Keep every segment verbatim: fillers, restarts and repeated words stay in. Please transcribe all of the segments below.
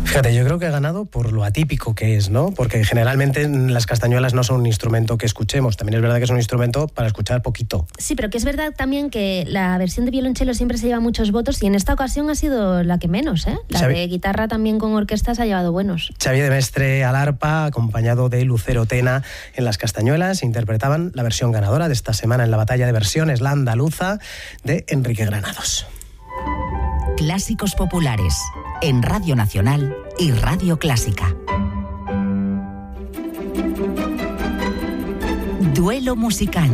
Fíjate, yo creo que he ganado por lo atípico que es, ¿no? Porque generalmente las castañuelas no son un instrumento que escuchemos. También es verdad que es un instrumento para escuchar poquito. Sí, pero que es verdad también que la versión de violonchelo siempre se lleva muchos votos y en esta ocasión ha sido la que menos, ¿eh? La Xavi... de guitarra también con orquesta se ha llevado buenos. Xavi de Mestre al arpa, acompañado de Lucero Tena en las castañuelas, interpretaban la versión ganadora de esta semana en la batalla de versiones, la andaluza, de Enrique Granados. Clásicos populares en Radio Nacional y Radio Clásica. Duelo musical.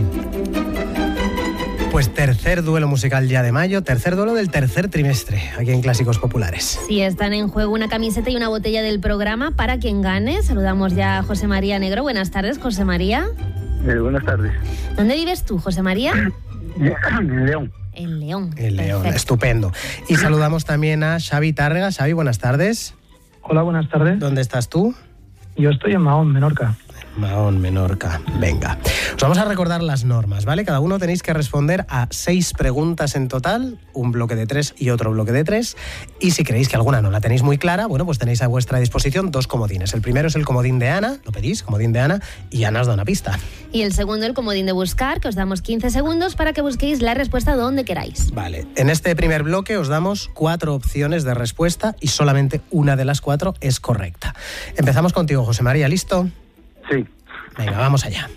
Pues tercer duelo musical ya de mayo, tercer duelo del tercer trimestre, aquí en Clásicos Populares. Sí, están en juego una camiseta y una botella del programa para quien gane. Saludamos ya a José María Negro. Buenas tardes, José María. Eh, buenas tardes. ¿Dónde vives tú, José María? En León. En León. En León, perfecto. Estupendo. Y saludamos también a Xavi Tárrega. Xavi, buenas tardes. Hola, buenas tardes. ¿Dónde estás tú? Yo estoy en Mahón, Menorca. Mahón, Menorca. Venga. Os vamos a recordar las normas, ¿vale? Cada uno tenéis que responder a seis preguntas en total, un bloque de tres y otro bloque de tres. Y si creéis que alguna no la tenéis muy clara, bueno, pues tenéis a vuestra disposición dos comodines. El primero es el comodín de Ana, lo pedís, comodín de Ana, y Ana os da una pista. Y el segundo, el comodín de buscar, que os damos quince segundos para que busquéis la respuesta donde queráis. Vale. En este primer bloque os damos cuatro opciones de respuesta y solamente una de las cuatro es correcta. Empezamos contigo, José María, ¿listo? Sí. Venga, vamos allá.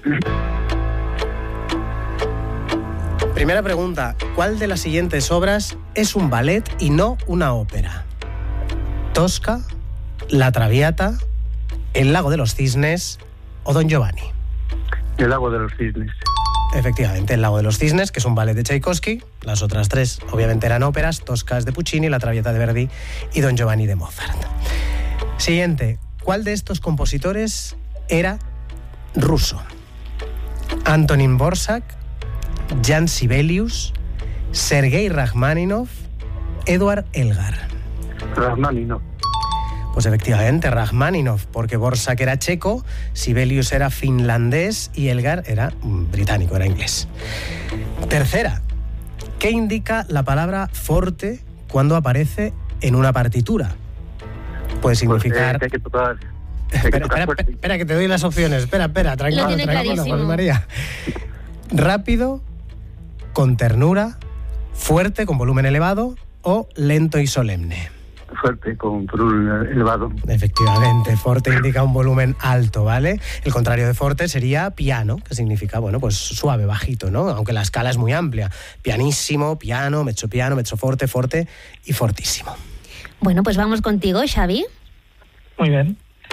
Primera pregunta. ¿Cuál de las siguientes obras es un ballet y no una ópera? ¿Tosca, La Traviata, El Lago de los Cisnes o Don Giovanni? El Lago de los Cisnes. Efectivamente, El Lago de los Cisnes, que es un ballet de Tchaikovsky. Las otras tres, obviamente, eran óperas. Tosca es de Puccini, La Traviata de Verdi y Don Giovanni de Mozart. Siguiente. ¿Cuál de estos compositores era ruso? Antonín Dvořák, Jan Sibelius, Sergei Rachmaninoff, Eduard Elgar. Rachmaninoff. Pues efectivamente, Rachmaninoff, porque Dvořák era checo, Sibelius era finlandés y Elgar era británico, era inglés. Tercera, ¿qué indica la palabra forte cuando aparece en una partitura? Puede significar... Pues, eh, que tocar... Espera, espera, espera, espera, que te doy las opciones. Espera, espera, tranquilo, tranquilo, José María. Rápido, con ternura, fuerte, con volumen elevado o lento y solemne. Fuerte, con volumen elevado. Efectivamente, forte indica un volumen alto, ¿vale? El contrario de forte sería piano, que significa, bueno, pues suave, bajito, ¿no? Aunque la escala es muy amplia. Pianísimo, piano, mezzo piano, mezzo forte, forte y fortísimo. Bueno, pues vamos contigo, Xavi. Muy bien.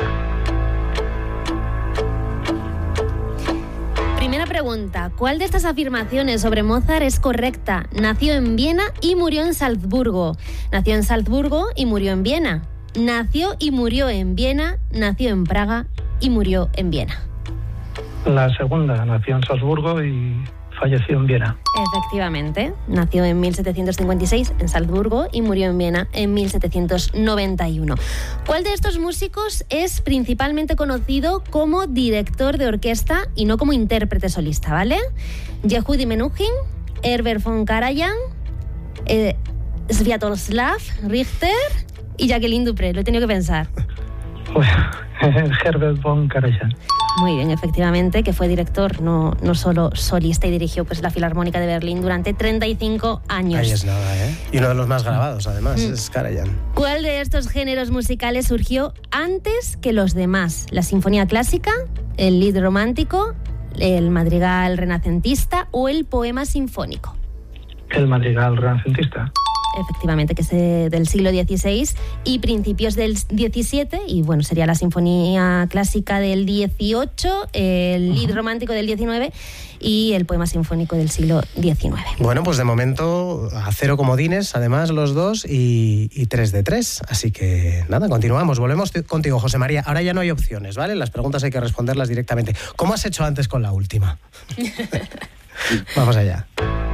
Primera pregunta. ¿Cuál de estas afirmaciones sobre Mozart es correcta? Nació en Viena y murió en Salzburgo. Nació en Salzburgo y murió en Viena. Nació y murió en Viena. Nació en Praga y murió en Viena. La segunda, nació en Salzburgo y falleció en Viena. Efectivamente. Nació en mil setecientos cincuenta y seis en Salzburgo y murió en Viena en mil setecientos noventa y uno. ¿Cuál de estos músicos es principalmente conocido como director de orquesta y no como intérprete solista, ¿vale? Yehudi Menuhin, Herbert von Karajan, eh, Sviatoslav Richter y Jacqueline Dupré. Lo he tenido que pensar. Herbert von Karajan. Muy bien, efectivamente, que fue director, no, no solo solista, y dirigió pues la Filarmónica de Berlín durante treinta y cinco años. Ahí es nada, ¿eh? Y uno de los más grabados, además, mm. es Karajan. ¿Cuál de estos géneros musicales surgió antes que los demás? ¿La sinfonía clásica, el lied romántico, el madrigal renacentista o el poema sinfónico? El madrigal renacentista. Efectivamente, que es del siglo dieciséis y principios del diecisiete, y bueno, sería la sinfonía clásica del dieciocho, el lied romántico del diecinueve y el poema sinfónico del siglo diecinueve. Bueno, pues de momento a cero comodines, además los dos, y, y tres de tres, así que nada, continuamos, volvemos contigo, José María. Ahora ya no hay opciones, ¿vale? Las preguntas hay que responderlas directamente. ¿Cómo has hecho antes con la última? Vamos allá.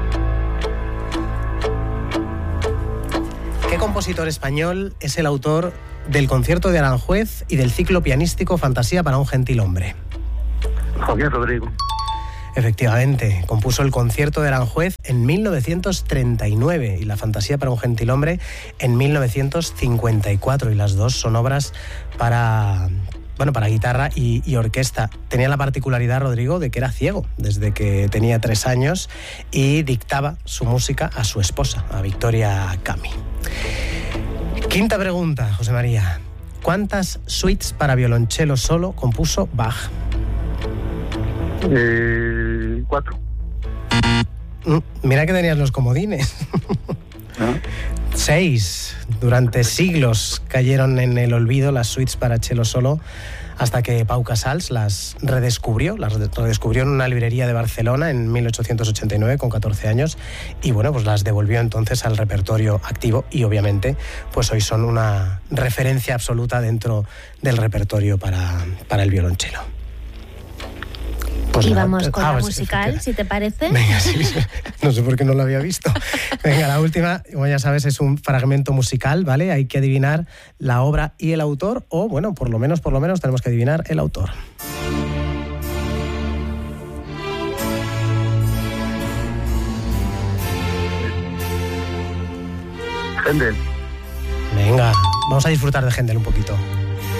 ¿Qué compositor español es el autor del concierto de Aranjuez y del ciclo pianístico Fantasía para un gentil hombre? Joaquín Rodrigo. Efectivamente, compuso el concierto de Aranjuez en mil novecientos treinta y nueve y la Fantasía para un gentilhombre en mil novecientos cincuenta y cuatro, y las dos son obras para... Bueno, para guitarra y, y orquesta. Tenía la particularidad, Rodrigo, de que era ciego desde que tenía tres años y dictaba su música a su esposa, a Victoria Cami. Quinta pregunta, José María. ¿Cuántas suites para violonchelo solo compuso Bach? Eh, cuatro. Mm, mira que tenías los comodines. ¿Ah? Seis. Durante siglos cayeron en el olvido las suites para cello solo, hasta que Pau Casals las redescubrió, las redescubrió en una librería de Barcelona en mil ochocientos ochenta y nueve con catorce años, y bueno, pues las devolvió entonces al repertorio activo, y obviamente pues hoy son una referencia absoluta dentro del repertorio para, para el violonchelo. Pues y nada, vamos con ah, la pues, musical, si te parece. Venga, sí, sí, no sé por qué no lo había visto. Venga, la última, como ya sabes, es un fragmento musical, ¿vale? Hay que adivinar la obra y el autor, o bueno, por lo menos, por lo menos tenemos que adivinar el autor. Händel. Venga, vamos a disfrutar de Händel un poquito.